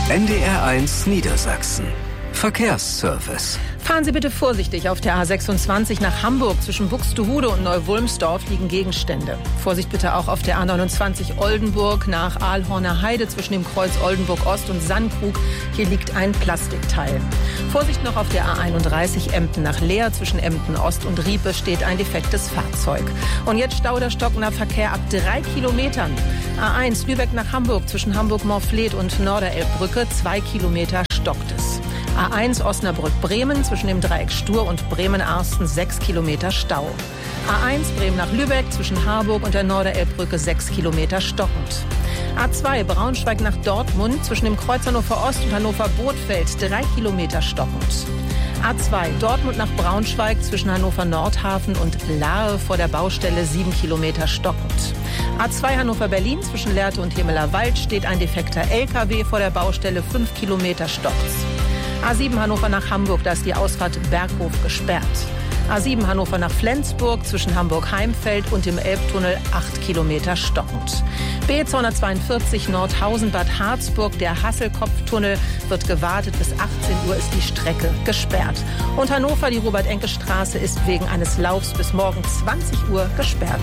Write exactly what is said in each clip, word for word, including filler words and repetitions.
N D R eins Niedersachsen. Verkehrsservice. Fahren Sie bitte vorsichtig. Auf der A sechsundzwanzig nach Hamburg zwischen Buxtehude und Neuwulmsdorf liegen Gegenstände. Vorsicht bitte auch auf der A neunundzwanzig Oldenburg nach Aalhorner Heide zwischen dem Kreuz Oldenburg Ost und Sandkrug. Hier liegt ein Plastikteil. Vorsicht noch auf der A einunddreißig Emden nach Leer zwischen Emden Ost und Riepe steht ein defektes Fahrzeug. Und jetzt Stau oder stockender Verkehr ab drei Kilometern. A eins Lübeck nach Hamburg zwischen Hamburg-Morfleet und Norderelbbrücke zwei Kilometer stockt es. A eins Osnabrück-Bremen zwischen dem Dreieck Stur und Bremen-Arsten sechs Kilometer Stau. A eins Bremen nach Lübeck zwischen Harburg und der Norderelbbrücke sechs Kilometer stockend. A zwei Braunschweig nach Dortmund zwischen dem Kreuz Hannover Ost und Hannover-Bothfeld drei Kilometer stockend. A zwei Dortmund nach Braunschweig zwischen Hannover-Nordhafen und Lahe vor der Baustelle sieben Kilometer stockend. A zwei Hannover-Berlin zwischen Lehrte und Hemeler Wald steht ein defekter L K W vor der Baustelle fünf Kilometer stockt's. A sieben Hannover nach Hamburg, da ist die Ausfahrt Berghof gesperrt. A sieben Hannover nach Flensburg zwischen Hamburg-Heimfeld und dem Elbtunnel acht Kilometer stockend. B zweihundertzweiundvierzig Nordhausen-Bad Harzburg, der Hasselkopftunnel wird gewartet. Bis achtzehn Uhr ist die Strecke gesperrt. Und Hannover, die Robert-Enke-Straße ist wegen eines Laufs bis morgen zwanzig Uhr gesperrt.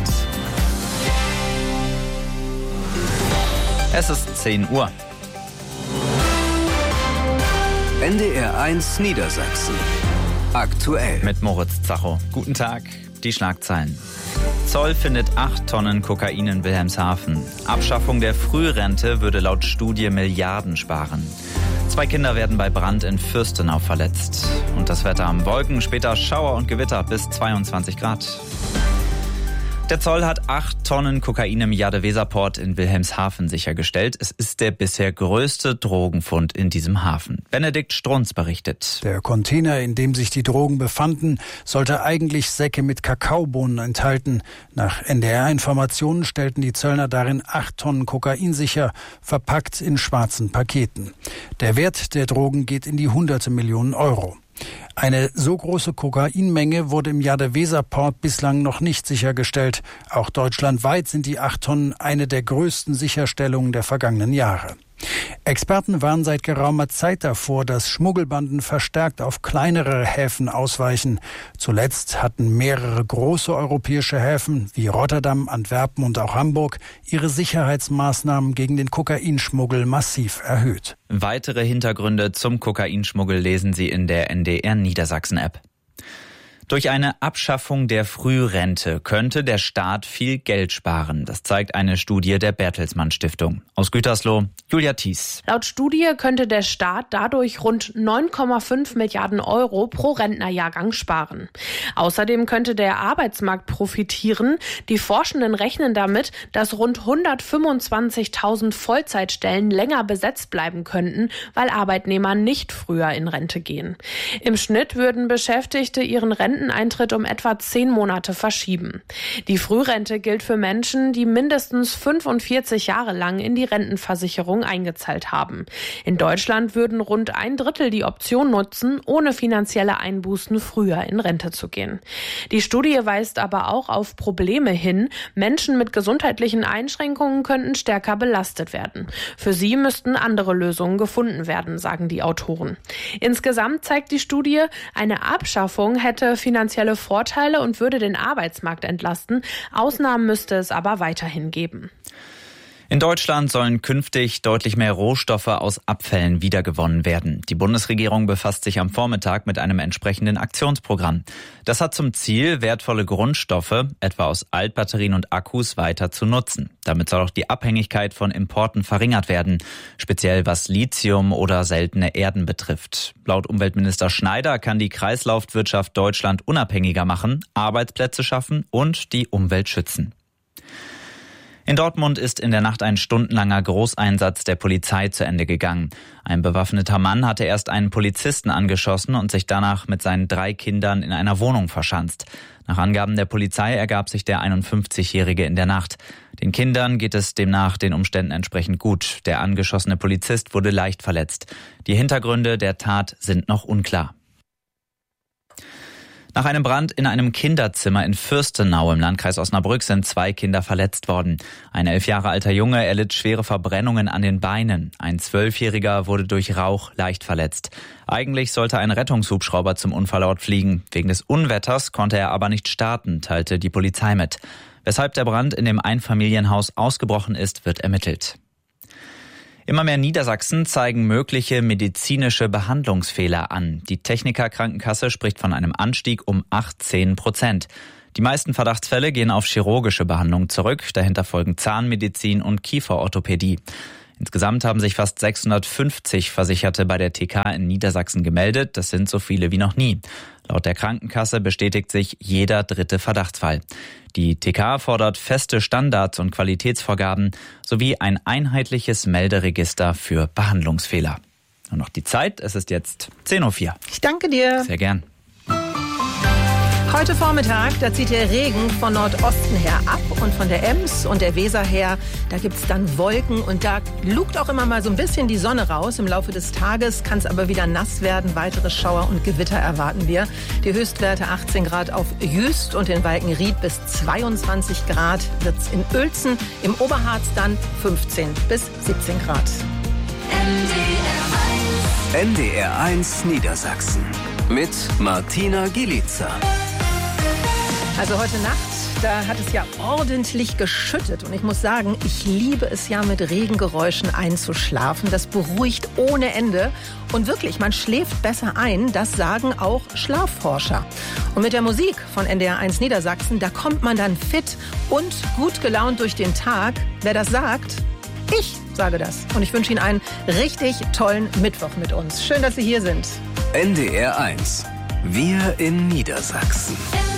Es ist zehn Uhr. N D R eins Niedersachsen. Aktuell. Mit Moritz Zacho. Guten Tag. Die Schlagzeilen. Zoll findet acht Tonnen Kokain in Wilhelmshaven. Abschaffung der Frührente würde laut Studie Milliarden sparen. Zwei Kinder werden bei Brand in Fürstenau verletzt. Und das Wetter am Wolken, später Schauer und Gewitter bis zweiundzwanzig Grad. Der Zoll hat acht Tonnen Kokain im Jade-Weser-Port in Wilhelmshaven sichergestellt. Es ist der bisher größte Drogenfund in diesem Hafen. Benedikt Strunz berichtet. Der Container, in dem sich die Drogen befanden, sollte eigentlich Säcke mit Kakaobohnen enthalten. Nach N D R-Informationen stellten die Zöllner darin acht Tonnen Kokain sicher, verpackt in schwarzen Paketen. Der Wert der Drogen geht in die hunderte Millionen Euro. Eine so große Kokainmenge wurde im Jade-Weser-Port bislang noch nicht sichergestellt. Auch deutschlandweit sind die acht Tonnen eine der größten Sicherstellungen der vergangenen Jahre. Experten warnen seit geraumer Zeit davor, dass Schmuggelbanden verstärkt auf kleinere Häfen ausweichen. Zuletzt hatten mehrere große europäische Häfen wie Rotterdam, Antwerpen und auch Hamburg ihre Sicherheitsmaßnahmen gegen den Kokainschmuggel massiv erhöht. Weitere Hintergründe zum Kokainschmuggel lesen Sie in der N D R Niedersachsen-App. Durch eine Abschaffung der Frührente könnte der Staat viel Geld sparen. Das zeigt eine Studie der Bertelsmann Stiftung. Aus Gütersloh, Julia Thies. Laut Studie könnte der Staat dadurch rund neun Komma fünf Milliarden Euro pro Rentnerjahrgang sparen. Außerdem könnte der Arbeitsmarkt profitieren. Die Forschenden rechnen damit, dass rund hundertfünfundzwanzigtausend Vollzeitstellen länger besetzt bleiben könnten, weil Arbeitnehmer nicht früher in Rente gehen. Im Schnitt würden Beschäftigte ihren Renteneintritt um etwa zehn Monate verschieben. Die Frührente gilt für Menschen, die mindestens fünfundvierzig Jahre lang in die Rentenversicherung eingezahlt haben. In Deutschland würden rund ein Drittel die Option nutzen, ohne finanzielle Einbußen früher in Rente zu gehen. Die Studie weist aber auch auf Probleme hin. Menschen mit gesundheitlichen Einschränkungen könnten stärker belastet werden. Für sie müssten andere Lösungen gefunden werden, sagen die Autoren. Insgesamt zeigt die Studie, eine Abschaffung hätte finanzielle Vorteile und würde den Arbeitsmarkt entlasten. Ausnahmen müsste es aber weiterhin geben. In Deutschland sollen künftig deutlich mehr Rohstoffe aus Abfällen wiedergewonnen werden. Die Bundesregierung befasst sich am Vormittag mit einem entsprechenden Aktionsprogramm. Das hat zum Ziel, wertvolle Grundstoffe, etwa aus Altbatterien und Akkus, weiter zu nutzen. Damit soll auch die Abhängigkeit von Importen verringert werden, speziell was Lithium oder seltene Erden betrifft. Laut Umweltminister Schneider kann die Kreislaufwirtschaft Deutschland unabhängiger machen, Arbeitsplätze schaffen und die Umwelt schützen. In Dortmund ist in der Nacht ein stundenlanger Großeinsatz der Polizei zu Ende gegangen. Ein bewaffneter Mann hatte erst einen Polizisten angeschossen und sich danach mit seinen drei Kindern in einer Wohnung verschanzt. Nach Angaben der Polizei ergab sich der einundfünfzigjährige in der Nacht. Den Kindern geht es demnach den Umständen entsprechend gut. Der angeschossene Polizist wurde leicht verletzt. Die Hintergründe der Tat sind noch unklar. Nach einem Brand in einem Kinderzimmer in Fürstenau im Landkreis Osnabrück sind zwei Kinder verletzt worden. Ein elf Jahre alter Junge erlitt schwere Verbrennungen an den Beinen. Ein Zwölfjähriger wurde durch Rauch leicht verletzt. Eigentlich sollte ein Rettungshubschrauber zum Unfallort fliegen. Wegen des Unwetters konnte er aber nicht starten, teilte die Polizei mit. Weshalb der Brand in dem Einfamilienhaus ausgebrochen ist, wird ermittelt. Immer mehr Niedersachsen zeigen mögliche medizinische Behandlungsfehler an. Die Techniker Krankenkasse spricht von einem Anstieg um achtzehn Prozent. Die meisten Verdachtsfälle gehen auf chirurgische Behandlung zurück. Dahinter folgen Zahnmedizin und Kieferorthopädie. Insgesamt haben sich fast sechshundertfünfzig Versicherte bei der T K in Niedersachsen gemeldet. Das sind so viele wie noch nie. Laut der Krankenkasse bestätigt sich jeder dritte Verdachtsfall. Die T K fordert feste Standards und Qualitätsvorgaben sowie ein einheitliches Melderegister für Behandlungsfehler. Und noch die Zeit, es ist jetzt zehn Uhr vier. Ich danke dir. Sehr gern. Heute Vormittag, da zieht der Regen von Nordosten her ab und von der Ems und der Weser her, da gibt's dann Wolken und da lugt auch immer mal so ein bisschen die Sonne raus. Im Laufe des Tages kann es aber wieder nass werden. Weitere Schauer und Gewitter erwarten wir. Die Höchstwerte achtzehn Grad auf Jüst und in Walkenried bis zweiundzwanzig Grad wird's in Uelzen. Im Oberharz dann fünfzehn bis siebzehn Grad. N D R eins Niedersachsen mit Martina Gielica. Also heute Nacht, da hat es ja ordentlich geschüttet. Und ich muss sagen, ich liebe es ja mit Regengeräuschen einzuschlafen. Das beruhigt ohne Ende. Und wirklich, man schläft besser ein. Das sagen auch Schlafforscher. Und mit der Musik von N D R eins Niedersachsen, da kommt man dann fit und gut gelaunt durch den Tag. Wer das sagt? Ich sage das. Und ich wünsche Ihnen einen richtig tollen Mittwoch mit uns. Schön, dass Sie hier sind. N D R eins. Wir in Niedersachsen.